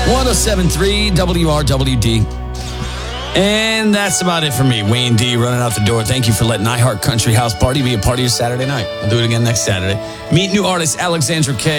107.3 WRWD. And that's about it for me. Wayne D running out the door. Thank you for letting iHeart Country House Party be a part of your Saturday night. We'll do it again next Saturday. Meet new artist Alexandra K.